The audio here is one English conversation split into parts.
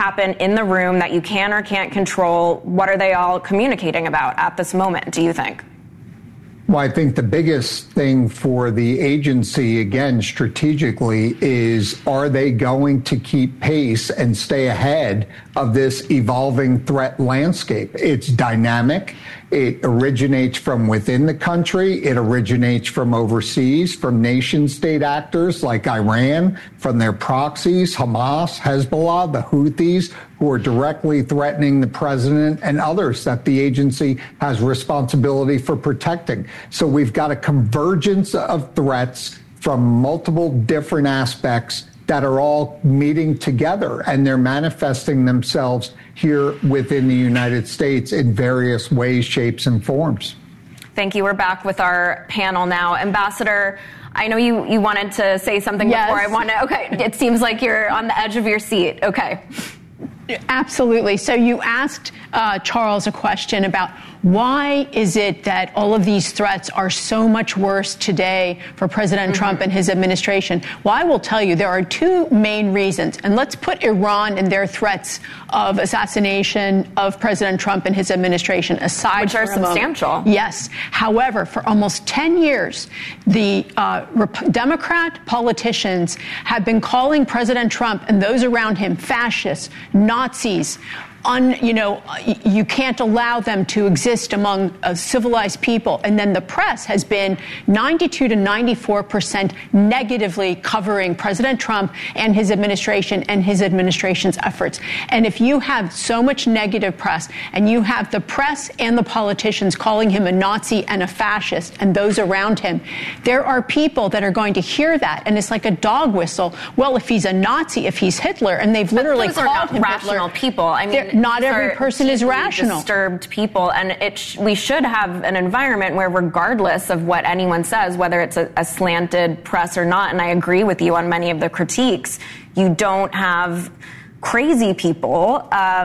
happen in the room that you can or can't control? What are they all communicating about at this moment, do you think? Well, I think the biggest thing for the agency, again, strategically, is are they going to keep pace and stay ahead of this evolving threat landscape? It's dynamic. It originates from within the country. It originates from overseas, from nation-state actors like Iran, from their proxies, Hamas, Hezbollah, the Houthis, who are directly threatening the president and others that the agency has responsibility for protecting. So we've got a convergence of threats from multiple different aspects that are all meeting together, and they're manifesting themselves here within the United States in various ways, shapes, and forms. Thank you. We're back with our panel now. Ambassador, I know you wanted to say something before I want to. Okay, it seems like you're on the edge of your seat. Okay. Absolutely. So you asked Charles a question about why is it that all of these threats are so much worse today for President Trump and his administration? Well, I will tell you there are two main reasons. And let's put Iran and their threats of assassination of President Trump and his administration aside. Which are substantial. Yes. However, for almost 10 years, the Democrat politicians have been calling President Trump and those around him fascists, Nazis, you can't allow them to exist among civilized people. And then the press has been 92 to 94% negatively covering President Trump and his administration and his administration's efforts. And if you have so much negative press and you have the press and the politicians calling him a Nazi and a fascist and those around him, there are people that are going to hear that. And it's like a dog whistle. Well, if he's a Nazi, if he's Hitler, and they've literally called him rational Hitler, people. I mean, not every person is rational. Disturbed people, and we should have an environment where, regardless of what anyone says, whether it's a slanted press or not, and I agree with you on many of the critiques, you don't have crazy people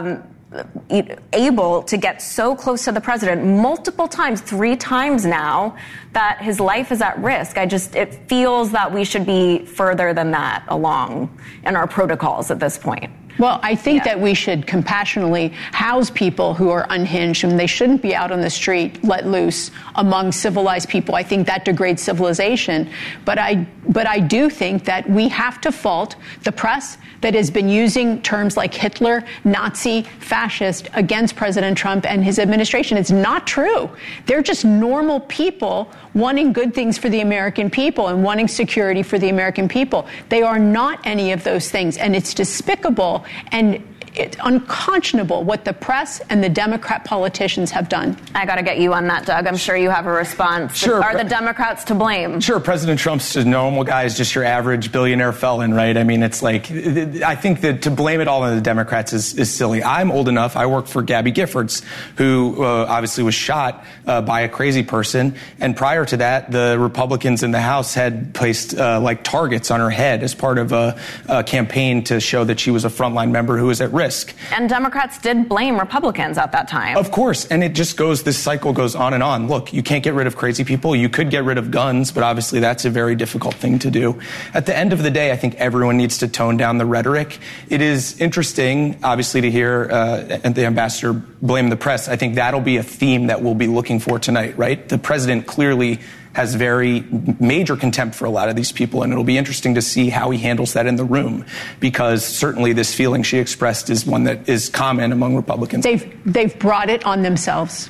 able to get so close to the president multiple times, 3 times now, that his life is at risk. It feels that we should be further than that along in our protocols at this point. Well, I think that we should compassionately house people who are unhinged, and they shouldn't be out on the street let loose among civilized people. I think that degrades civilization. But I do think that we have to fault the press that has been using terms like Hitler, Nazi, fascist against President Trump and his administration. It's not true. They're just normal people wanting good things for the American people and wanting security for the American people. They are not any of those things, and it's despicable and it's unconscionable what the press and the Democrat politicians have done. I got to get you on that, Doug. I'm sure you have a response. Sure. Are the Democrats to blame? Sure. President Trump's a normal guy, is just your average billionaire felon, right? I mean, it's like, I think that to blame it all on the Democrats is silly. I'm old enough. I worked for Gabby Giffords, who obviously was shot by a crazy person. And prior to that, the Republicans in the House had placed targets on her head as part of a campaign to show that she was a frontline member who was at risk. And Democrats did blame Republicans at that time. Of course. And it just this cycle goes on and on. Look, you can't get rid of crazy people. You could get rid of guns, but obviously that's a very difficult thing to do. At the end of the day, I think everyone needs to tone down the rhetoric. It is interesting, obviously, to hear the ambassador blame the press. I think that'll be a theme that we'll be looking for tonight, right? The president clearly has very major contempt for a lot of these people, and it'll be interesting to see how he handles that in the room, because certainly this feeling she expressed is one that is common among Republicans. They've brought it on themselves.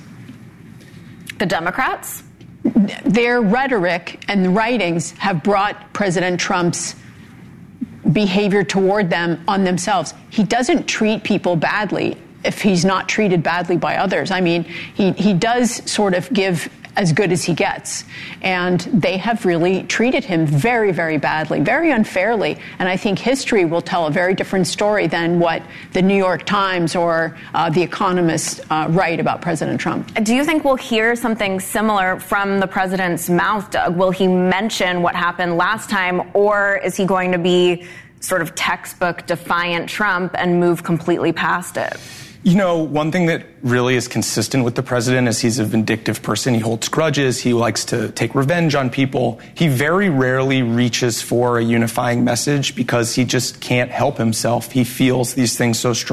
The Democrats? Their rhetoric and writings have brought President Trump's behavior toward them on themselves. He doesn't treat people badly if he's not treated badly by others. I mean, he does sort of give as good as he gets. And they have really treated him very, very badly, very unfairly. And I think history will tell a very different story than what the New York Times or The Economist write about President Trump. Do you think we'll hear something similar from the president's mouth, Doug? Will he mention what happened last time, or is he going to be sort of textbook defiant Trump and move completely past it? You know, one thing that really is consistent with the president is he's a vindictive person. He holds grudges. He likes to take revenge on people. He very rarely reaches for a unifying message because he just can't help himself. He feels these things so strongly.